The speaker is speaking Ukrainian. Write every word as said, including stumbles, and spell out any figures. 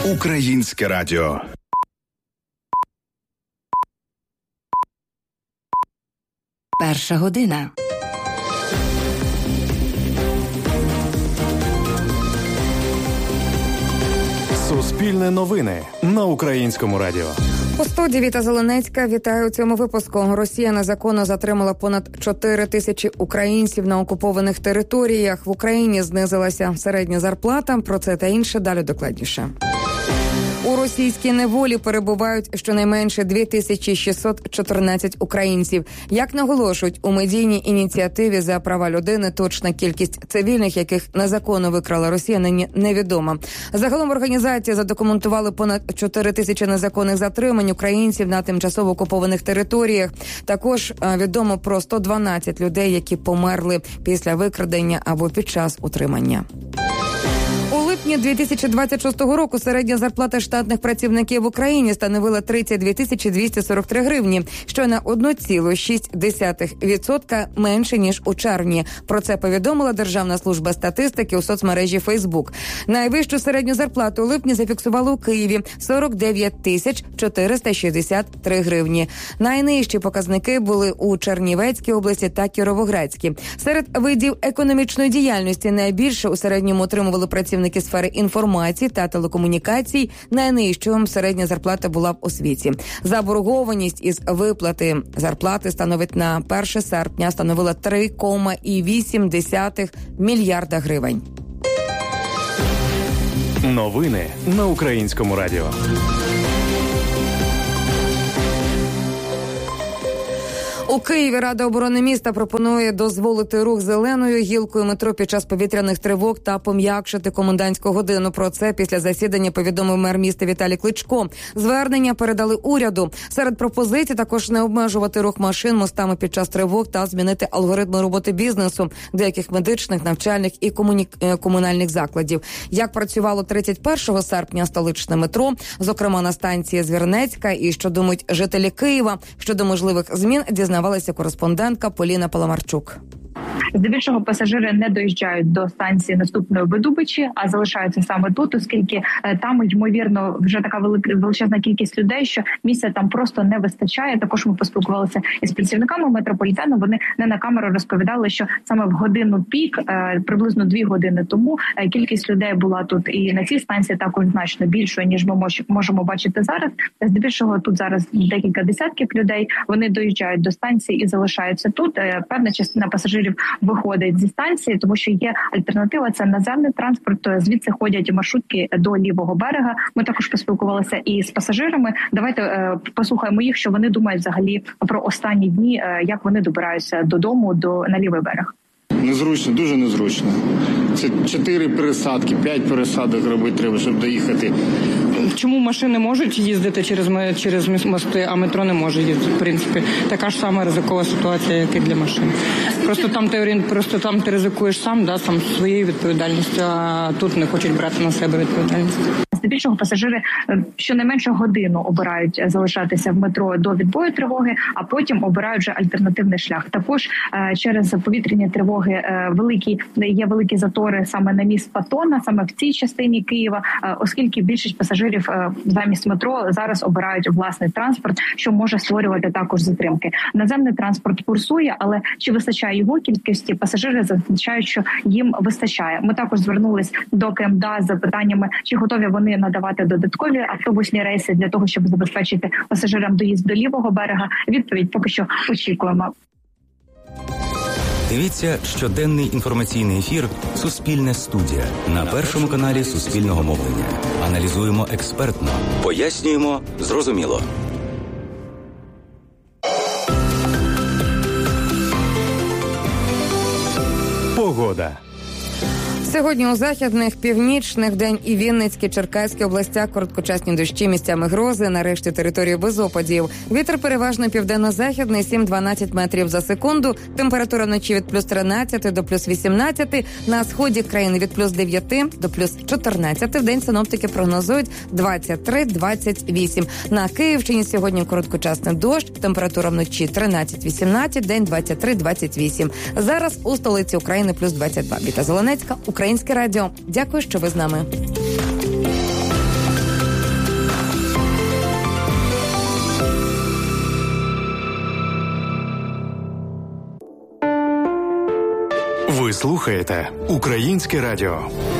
Українське радіо. Перша година. Суспільне новини на Українському радіо. У студії Віта Зеленецька. Вітаю у цьому випуску. Росія незаконно затримала понад чотири тисячі українців на окупованих територіях. В Україні знизилася середня зарплата. Про це та інше далі докладніше. У російській неволі перебувають щонайменше дві тисячі шістсот чотирнадцять українців. Як наголошують у медійній ініціативі за права людини, точна кількість цивільних, яких незаконно викрала Росія, нині невідома. Загалом організації задокументували понад чотири тисячі незаконних затримань українців на тимчасово окупованих територіях. Також відомо про сто дванадцять людей, які померли після викрадення або під час утримання. У липні дві тисячі двадцять шостого року середня зарплата штатних працівників в Україні становила тридцять дві тисячі двісті сорок три гривні, що на одна ціла шість десятих відсотка менше, ніж у червні. Про це повідомила Державна служба статистики у соцмережі Фейсбук. Найвищу середню зарплату у липні зафіксували у Києві – сорок дев'ять тисяч чотириста шістдесят три гривні. Найнижчі показники були у Чернівецькій області та Кіровоградській. Серед видів економічної діяльності найбільше у середньому отримували працівники сфери інформації та телекомунікацій. Найнижчою середня зарплата була в освіті. Заборгованість із виплати зарплати становить на перше серпня становила три цілих вісім десятих мільярда гривень. Новини на Українському радіо. У Києві Рада оборони міста пропонує дозволити рух зеленою гілкою метро під час повітряних тривог та пом'якшити комендантську годину. Про це після засідання повідомив мер міста Віталій Кличко. Звернення передали уряду. Серед пропозицій також не обмежувати рух машин мостами під час тривог та змінити алгоритми роботи бізнесу, деяких медичних, навчальних і комуні... комунальних закладів. Як працювало тридцять першого серпня столичне метро, зокрема на станції Звірнецька, і що думають жителі Києва щодо можливих змін, дізнавалися кореспондентка Поліна Паламарчук. Здебільшого пасажири не доїжджають до станції наступної Видубичі, а залишаються саме тут, оскільки там, ймовірно, вже така велика величезна кількість людей, що місця там просто не вистачає. Також ми поспілкувалися із працівниками метрополітену. Вони не на камеру розповідали, що саме в годину пік, приблизно дві години тому, кількість людей була тут і на цій станції також значно більшою, ніж ми можемо бачити зараз. Здебільшого тут зараз декілька десятків людей. Вони доїжджають до станції і залишаються тут. Певна частина пасажирів виходить зі станції, тому що є альтернатива – це наземний транспорт. Звідси ходять маршрутки до лівого берега. Ми також поспілкувалися і з пасажирами. Давайте е, послухаємо їх, що вони думають взагалі про останні дні, е, як вони добираються додому, до на лівий берег. Незручно, дуже незручно. Це чотири пересадки, п'ять пересадок робити треба, щоб доїхати. Чому машини можуть їздити через, через мости, а метро не може їздити? В принципі, така ж сама ризикова ситуація, як і для машин. Просто там ти, просто там ти ризикуєш сам, да, сам своєю відповідальністю, а тут не хочуть брати на себе відповідальність. Здебільшого пасажири щонайменше годину обирають залишатися в метро до відбою тривоги, а потім обирають вже альтернативний шлях. Також через повітряні тривоги великі є великі затори саме на міст Патона, саме в цій частині Києва, оскільки більшість пасажирів замість метро зараз обирають власний транспорт, що може створювати також затримки. Наземний транспорт курсує, але чи вистачає його кількості, пасажири зазначають, що їм вистачає. Ми також звернулись до КМДА з запитаннями, чи готові вони надавати додаткові автобусні рейси для того, щоб забезпечити пасажирам доїзд до лівого берега. Відповідь поки що очікуємо. Дивіться щоденний інформаційний ефір «Суспільне студія» на Першому каналі Суспільного мовлення. Аналізуємо експертно, пояснюємо зрозуміло. Погода. Сьогодні у західних, північних, День і Вінницькій, Черкаській областях короткочасні дощі, місцями грози, нарешті території без опадів. Вітер переважно південно-західний, сім-дванадцять метрів за секунду. Температура вночі від плюс тринадцяти до плюс вісімнадцяти. На сході країни від плюс дев'яти до плюс чотирнадцяти. Вдень синоптики прогнозують двадцять три - двадцять вісім. На Київщині сьогодні короткочасний дощ. Температура вночі тринадцять - вісімнадцять, день двадцять три - двадцять вісім. Зараз у столиці України плюс двадцять два. Віта Зеленецька, Українське радіо. Дякую, що ви з нами. Ви слухаєте Українське радіо.